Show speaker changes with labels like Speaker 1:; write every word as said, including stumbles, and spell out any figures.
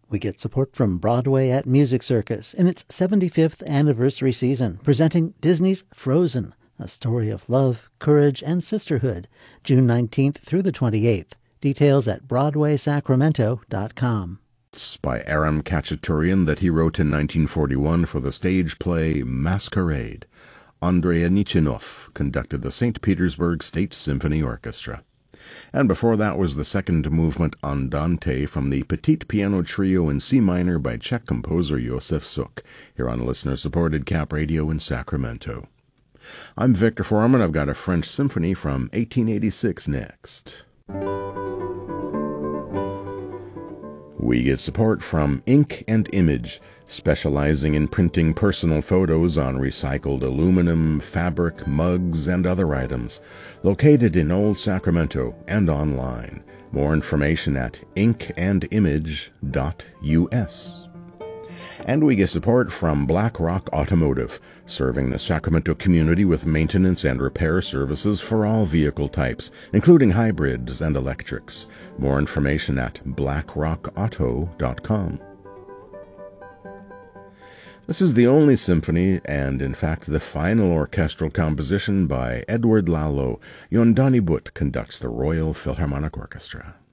Speaker 1: We get support from Broadway at Music Circus in its seventy-fifth anniversary season, presenting Disney's Frozen, a story of love, courage, and sisterhood, June nineteenth through the twenty-eighth. Details at broadway sacramento dot com.
Speaker 2: It's by Aram Khachaturian that he wrote in nineteen forty-one for the stage play Masquerade. Andrei Anichinov conducted the Saint Petersburg State Symphony Orchestra. And before that was the second movement Andante from the Petite Piano Trio in C minor by Czech composer Josef Suk, here on listener-supported Cap Radio in Sacramento. I'm Victor Foreman. I've got a French symphony from eighteen eighty-six next. We get support from Ink and Image, specializing in printing personal photos on recycled aluminum, fabric, mugs, and other items, located in Old Sacramento and online. More information at ink and image dot U S. And we get support from Black Rock Automotive, serving the Sacramento community with maintenance and repair services for all vehicle types, including hybrids and electrics. More information at black rock auto dot com. This is the only symphony, and in fact the final orchestral composition by Edward Lalo. Yondani Butt conducts the Royal Philharmonic Orchestra.